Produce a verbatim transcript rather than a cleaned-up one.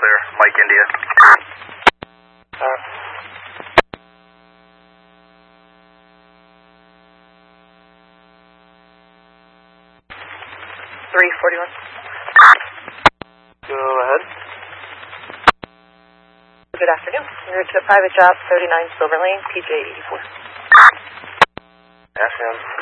clear. Mike India. Uh, three forty-one. Go ahead. Good afternoon. You're to a private job, thirty-nine Silver Lane, P J eighty-four. F M.